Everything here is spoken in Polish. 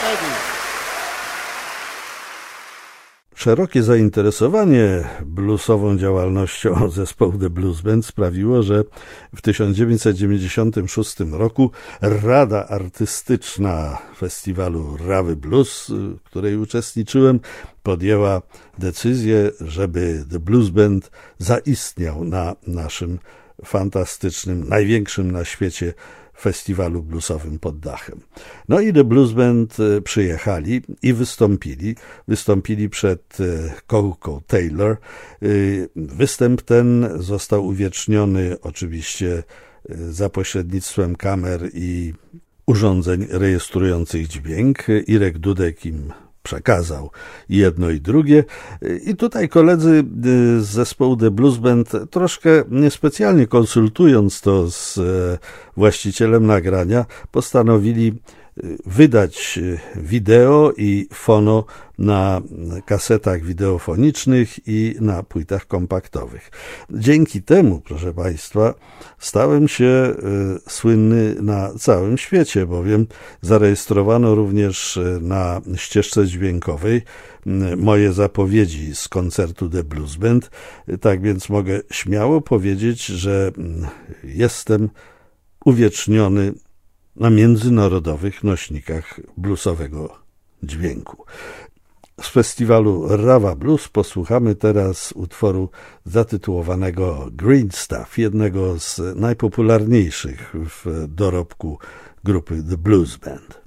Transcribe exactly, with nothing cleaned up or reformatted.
Szerokie zainteresowanie bluesową działalnością zespołu The Blues Band sprawiło, że w tysiąc dziewięćset dziewięćdziesiątym szóstym roku Rada Artystyczna Festiwalu Rawy Blues, w której uczestniczyłem, podjęła decyzję, żeby The Blues Band zaistniał na naszym fantastycznym, największym na świecie festiwalu bluesowym pod dachem. No i The Blues Band przyjechali i wystąpili. Wystąpili przed Coco Taylor. Występ ten został uwieczniony oczywiście za pośrednictwem kamer i urządzeń rejestrujących dźwięk. Irek Dudek im przekazał jedno i drugie. I tutaj koledzy z zespołu The Blues Band, troszkę niespecjalnie konsultując to z właścicielem nagrania, postanowili wydać wideo i fono na kasetach wideofonicznych i na płytach kompaktowych. Dzięki temu, proszę Państwa, stałem się słynny na całym świecie, bowiem zarejestrowano również na ścieżce dźwiękowej moje zapowiedzi z koncertu The Blues Band. Tak więc mogę śmiało powiedzieć, że jestem uwieczniony na międzynarodowych nośnikach bluesowego dźwięku. Z festiwalu Rawa Blues posłuchamy teraz utworu zatytułowanego Green Stuff, jednego z najpopularniejszych w dorobku grupy The Blues Band.